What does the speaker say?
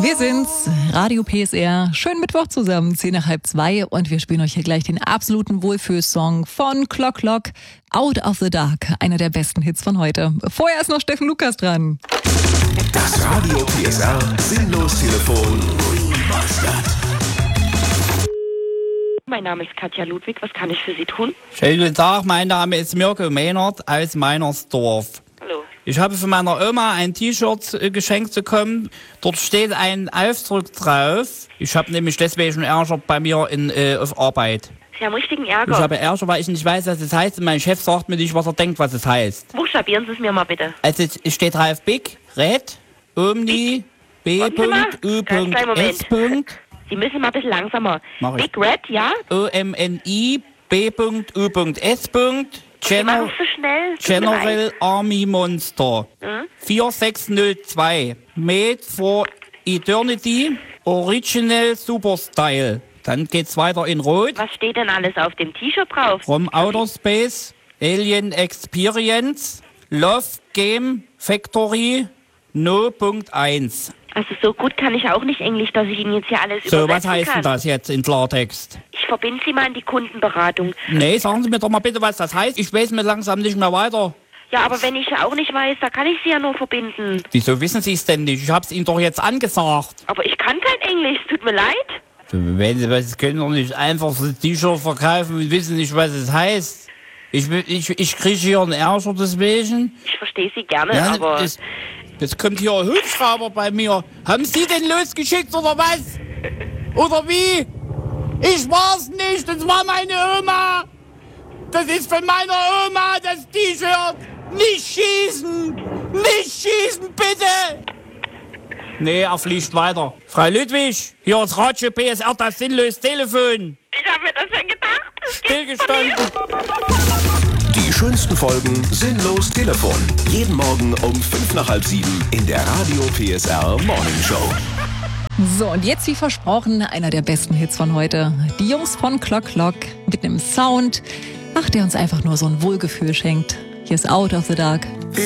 Wir sind's, Radio PSR. Schönen Mittwoch zusammen, 1:10 und wir spielen euch hier gleich den absoluten Wohlfühlsong von Clock Clock, Out of the Dark, einer der besten Hits von heute. Vorher ist noch Steffen Lukas dran. Das Radio PSR Sinnlos-Telefon Remastered. Mein Name ist Katja Ludwig, was kann ich für Sie tun? Schönen guten Tag, mein Name ist Mirko Mehnert aus Meinersdorf. Hallo. Ich habe von meiner Oma ein T-Shirt geschenkt bekommen. Dort steht ein Aufdruck drauf. Ich habe nämlich deswegen Ärger bei mir auf Arbeit. Sie haben richtigen Ärger. Ich habe Ärger, weil ich nicht weiß, was es heißt. Und mein Chef sagt mir nicht, was er denkt, was es heißt. Buchstabieren Sie es mir mal bitte. Also es steht drauf Big, Red, Omni, B. Warten Sie mal. U. Ganz kleinen S. Sie müssen mal ein bisschen langsamer. Mach ich. Big Red, ja? OMNI, B. U. S. Sie machen es so schnell. Tut mir leid. General Army Monster. 4602. Made for Eternity. Original Super Style. Dann geht's weiter in Rot. Was steht denn alles auf dem T-Shirt drauf? From Outer Space. Alien Experience. Love Game Factory. No.1. Also so gut kann ich auch nicht Englisch, dass ich Ihnen jetzt hier alles So, übersetzen was heißt kann. denn das jetzt in Klartext? Ich verbinde Sie mal in die Kundenberatung. Nee, sagen Sie mir doch mal bitte, was das heißt. Ich weiß mir langsam nicht mehr weiter. Ja, aber wenn ich auch nicht weiß, da kann ich Sie ja nur verbinden. Wieso wissen Sie es denn nicht? Ich hab's Ihnen doch jetzt angesagt. Aber ich kann kein Englisch, tut mir leid. Wenn Sie was können doch nicht einfach so ein T-Shirt verkaufen und wissen nicht, was es heißt. Ich kriege hier einen Ärger deswegen. Ich verstehe Sie gerne, Ja, aber... Jetzt kommt hier ein Hubschrauber bei mir. Haben Sie den losgeschickt oder was? Oder wie? Ich war's nicht, das war meine Oma. Das ist von meiner Oma, das T-Shirt. Nicht schießen! Nicht schießen, bitte! Nee, er fliegt weiter. Frau Ludwig, hier ist Radio PSR, das Sinnlos-Telefon. Ich habe mir das schon gedacht. Stillgestanden. Die schönsten Folgen Sinnlos-Telefon. Jeden Morgen um 6:55 in der Radio PSR Morning Show. So, und jetzt wie versprochen, einer der besten Hits von heute. Die Jungs von Clock Clock mit einem Sound, der uns einfach nur so ein Wohlgefühl schenkt. Hier ist Out of the Dark.